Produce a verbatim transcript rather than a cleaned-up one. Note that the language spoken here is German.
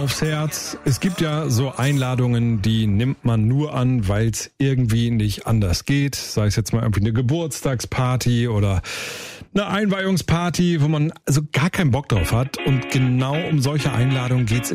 aufs Herz. Es gibt ja so Einladungen, die nimmt man nur an, weil es irgendwie nicht anders geht. Sei es jetzt mal irgendwie eine Geburtstagsparty oder eine Einweihungsparty, wo man also gar keinen Bock drauf hat. Und genau um solche Einladungen geht's in